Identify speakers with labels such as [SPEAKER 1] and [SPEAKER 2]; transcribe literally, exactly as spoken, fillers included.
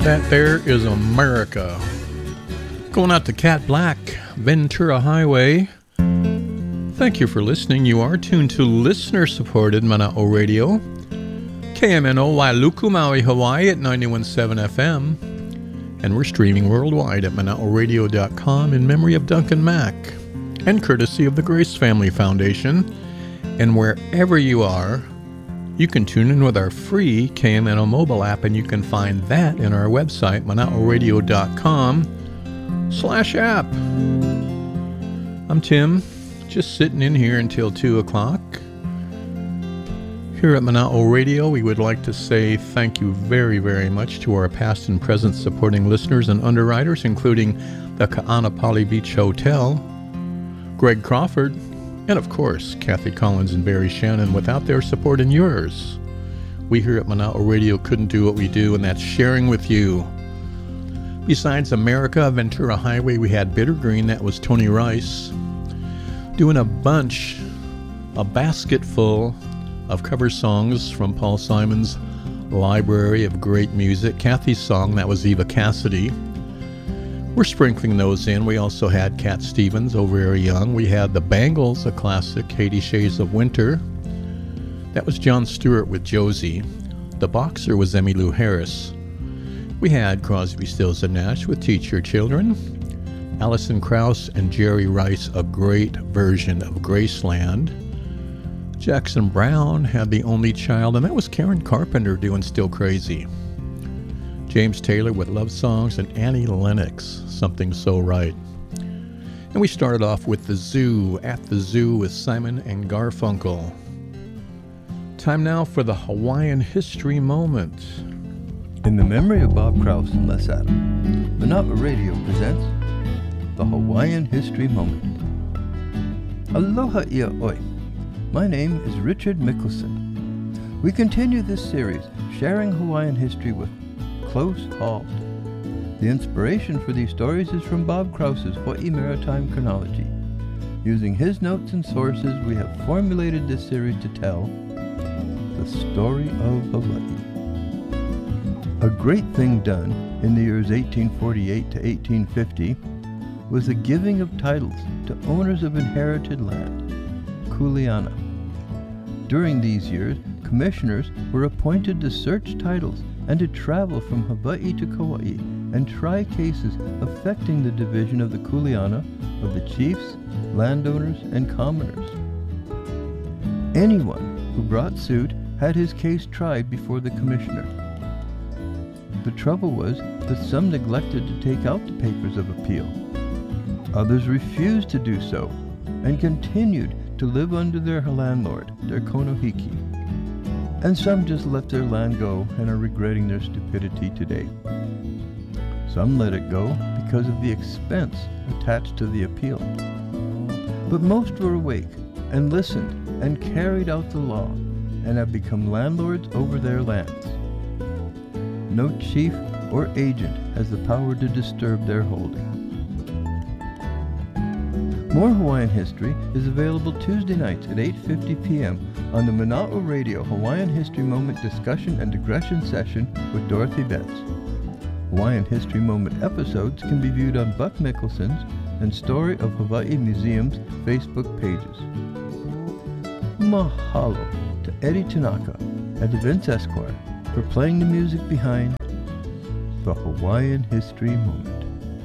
[SPEAKER 1] That there is America. Going out to Cat Black, Ventura Highway. Thank you for listening. You are tuned to listener-supported Mana'o Radio. K M N O Wailuku, Maui, Hawaii at ninety-one point seven F M. And we're streaming worldwide at mana'o radio dot com in memory of Duncan Mack and courtesy of the Grace Family Foundation. And wherever you are, you can tune in with our free K M N O mobile app, and you can find that in our website, mana'o radio dot com slash app. I'm Tim, just sitting in here until two o'clock. Here at Mana'o Radio, we would like to say thank you very, very much to our past and present supporting listeners and underwriters, including the Ka'anapali Beach Hotel, Greg Crawford, and of course, Kathy Collins and Barry Shannon. Without their support and yours, we here at Mana'o Radio couldn't do what we do, and that's sharing with you. Besides America, Ventura Highway, we had Bitter Green, that was Tony Rice, doing a bunch, a basket full of cover songs from Paul Simon's library of great music. Kathy's song, that was Eva Cassidy. We're sprinkling those in. We also had Cat Stevens, Oh Very Young. We had the Bangles, a classic, eighty Shades of Winter. That was Jon Stewart with Josie. The Boxer was Emmylou Harris. We had Crosby, Stills and Nash with Teach Your Children. Alison Krauss and Jerry Rice, a great version of Graceland. Jackson Browne had The Only Child, and that was Karen Carpenter doing Still Crazy. James Taylor with Love Songs, and Annie Lennox, Something So Right. And we started off with The Zoo, At the Zoo with Simon and Garfunkel. Time now for the Hawaiian History Moment.
[SPEAKER 2] In the memory of Bob Krause and Les Adam, Mana'o Radio presents the Hawaiian History Moment. Aloha ia oi. My name is Richard Mickelson. We continue this series, sharing Hawaiian history with Close Hauled. The inspiration for these stories is from Bob Krause's Hawaii Maritime Chronology. Using his notes and sources, we have formulated this series to tell the story of Hawaii. A great thing done in the years eighteen forty-eight to eighteen fifty was the giving of titles to owners of inherited land, kuleana. During these years, commissioners were appointed to search titles and to travel from Hawaii to Kauai and try cases affecting the division of the kuleana of the chiefs, landowners, and commoners. Anyone who brought suit had his case tried before the commissioner. The trouble was that some neglected to take out the papers of appeal. Others refused to do so and continued to live under their landlord, their konohiki. And some just let their land go and are regretting their stupidity today. Some let it go because of the expense attached to the appeal. But most were awake and listened and carried out the law and have become landlords over their lands. No chief or agent has the power to disturb their holding. More Hawaiian history is available Tuesday nights at eight fifty p.m. on the Mana'o Radio Hawaiian History Moment discussion and digression session with Dorothy Betts. Hawaiian History Moment episodes can be viewed on Buck Mickelson's and Story of Hawaii Museum's Facebook pages. Mahalo to Eddie Tanaka and to Vince Esquire for playing the music behind the Hawaiian History Moment.